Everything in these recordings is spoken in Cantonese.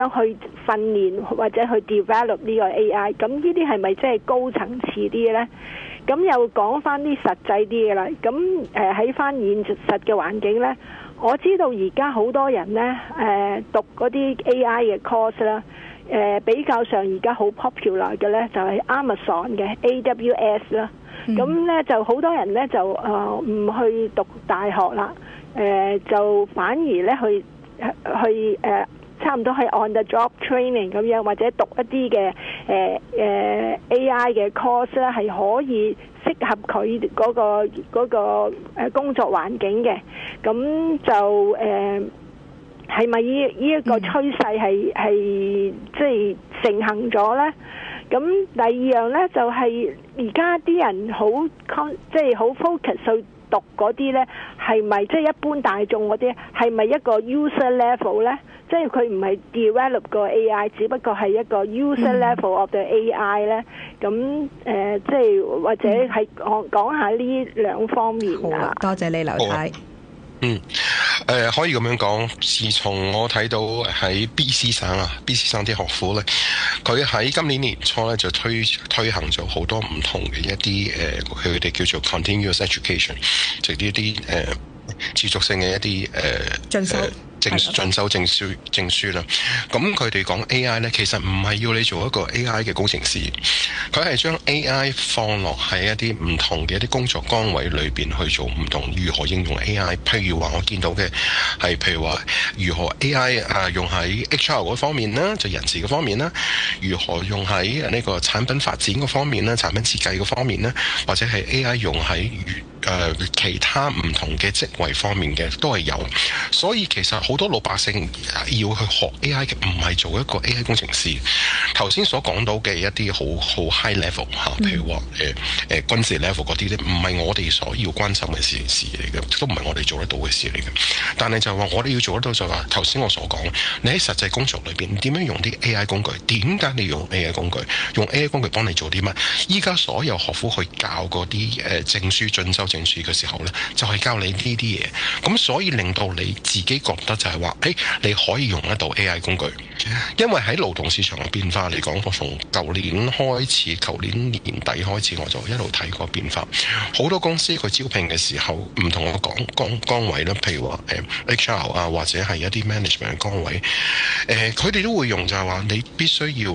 去訓練或者去 develop 呢個 AI， 咁呢啲係咪即係高層次啲呢？咁又講翻啲實際啲嘅啦。咁喺翻現實嘅環境呢，我知道而家好多人呢讀嗰啲 AI 嘅 course 啦，比較上而家好 popular 嘅呢，就係 Amazon 嘅 AWS 啦。咁呢就好多人呢就唔去讀大學啦，就反而呢去差唔多係 on the job training 咁樣，或者讀一啲嘅AI 嘅 course 咧，係可以適合佢嗰個工作環境嘅。咁就係咪呢一個趨勢係即係盛行咗咧？咁第二樣咧就係而家啲人好即係好 focus 去讀嗰啲咧，係咪即係一般大眾嗰啲係咪一個 user level 咧？即係佢唔係 develop 個 AI， 只不過係一個 user level of the AI 咧。咁即係或者係講下呢兩方面啊。 多謝你，劉太。 可以咁樣講，自從我睇到喺 BC 省啲學府咧，佢喺今年年初咧就推行咗好多唔同嘅一啲佢哋叫做 continuous education， 即係呢啲持續性嘅一啲進修證書啦。咁佢哋講 AI 咧，其實唔係要你做一個 AI 嘅工程師，佢係將 AI 放落喺一啲唔同嘅一啲工作崗位裏邊去做唔同如何應用 AI。譬如話我見到嘅係譬如話如何 AI 用喺 HR 嗰方面啦，就人事嗰方面啦；如何用喺呢個產品發展嗰方面啦，產品設計嗰方面啦，或者係 AI 用喺其他唔同嘅職位方面嘅都係有。所以其實好多老百姓要去學 AI 嘅，唔係做一個 AI 工程師。頭先所講到嘅一啲好 high level 譬如話軍事 level 嗰啲咧，唔係我哋所要關心嘅事嚟嘅，都唔係我哋做得到嘅事嚟嘅。但係就話我哋要做得到就話頭先我所講，你喺實際工作裏邊點樣用啲 AI 工具？點解你用 AI 工具？用 AI 工具幫你做啲乜？依家所有學府去教嗰啲證書進修證書嘅時候呢，就係教你呢啲嘢。咁所以令到你自己覺得就係話，你可以用得到 AI 工具。因為喺勞動市場嘅變化嚟講，我從舊年年底開始，我就一路睇過變化。好多公司佢招聘嘅時候，唔同嘅崗位啦，譬如話HR 啊，或者係一啲 management 嘅崗位，佢哋都會用就係話，你必須要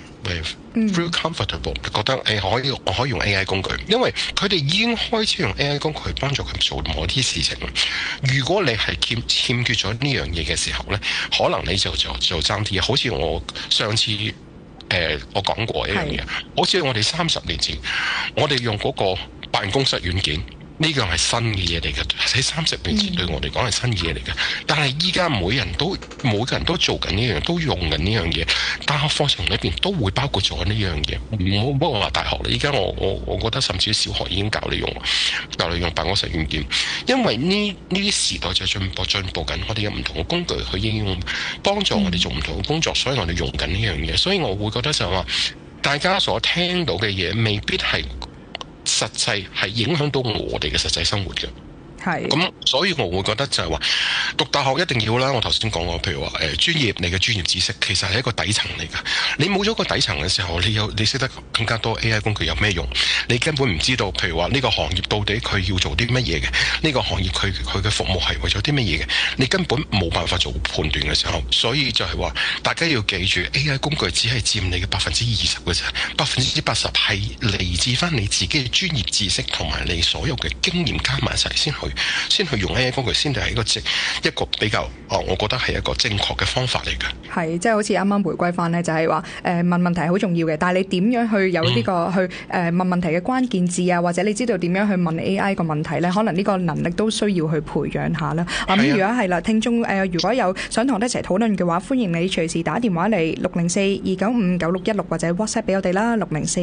feel comfortable， 覺得我可以用 AI 工具，因為佢哋已經開始用 AI 工具去幫助佢做某啲事情。如果你係欠缺咗呢樣嘢嘅時候呢，可能你就爭啲嘢。好似我上次我講過一樣嘢，好似我哋30年前，我哋用嗰個辦公室軟件。呢個係新嘅嘢嚟嘅，喺30年前對我嚟講係新嘢嚟嘅。但係依家每個人都做緊呢樣，都用緊呢樣嘢。大學課程裏邊都會包括咗呢樣嘢。唔好話大學啦，依家我覺得甚至小學已經教你用辦公室軟件，因為呢啲時代就進步緊，我哋有唔同嘅工具去應用，幫助我哋做唔同嘅工作，所以我哋用緊呢樣嘢。所以我會覺得就係話，大家所聽到嘅嘢未必係實際係影響到我哋嘅實際生活嘅。咁所以我會覺得就係話讀大學一定要啦。我頭先講過，譬如話你嘅專業知識其實係一個底層嚟㗎。你冇咗個底層嘅時候，你識得更加多 AI 工具有咩用？你根本唔知道，譬如話呢個行業到底佢要做啲乜嘢嘅？呢個行業佢嘅服務係為咗啲乜嘢嘅？你根本冇辦法做判斷嘅時候，所以就係話大家要記住 AI 工具只係佔你嘅20%嘅啫，80%係嚟自翻你自己嘅專業知識同埋你所有嘅經驗加埋一齊先去用 AI 工具，先係一個比較我覺得係一個正確嘅方法嚟嘅。 係即係好似啱啱回歸翻呢，就係話問問題好重要嘅，但係你點樣去有呢個去問問題嘅關鍵字啊，或者你知道點樣去問 AI 個問題呢？可能呢個能力都需要去培養下啦。咁如果係啦，聽眾如果有想同我哋一齊討論嘅話，歡迎你隨時打電話嚟604-295-9616或者 WhatsApp 俾我哋啦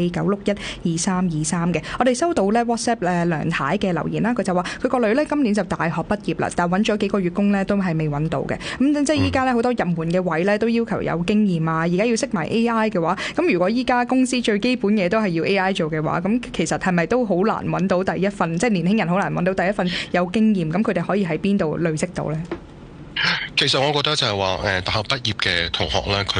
，604-961-2323嘅。我哋收到呢 WhatsApp 梁太嘅留言啦，佢就話佢個女呢今年就大學畢業啦，但係揾咗幾個月工呢都係未揾到嘅。咁即係依家呢好多入門嘅位呢都要求有經驗啊，而家要識埋 AI 嘅話，咁如果依家公司最基本嘢都係要 AI 做嘅話，咁其實係咪都好難揾到第一份？即係年輕人好難揾到第一份有經驗，咁佢哋可以喺邊度累積到呢？ 其實我覺得就係話，大學畢業嘅同學咧，佢